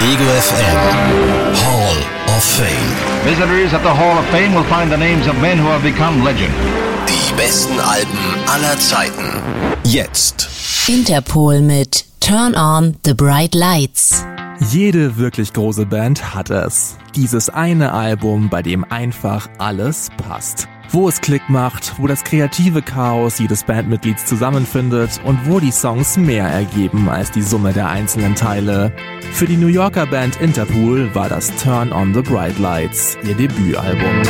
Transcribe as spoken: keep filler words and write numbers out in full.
Ego F M Hall of Fame. Visitors at the Hall of Fame will find the names of men who have become legend. Die besten Alben aller Zeiten. Jetzt. Interpol mit Turn on the Bright Lights. Jede wirklich große Band hat es. Dieses eine Album, bei dem einfach alles passt. Wo es Klick macht, wo das kreative Chaos jedes Bandmitglieds zusammenfindet und wo die Songs mehr ergeben als die Summe der einzelnen Teile. Für die New Yorker Band Interpol war das Turn on the Bright Lights ihr Debütalbum.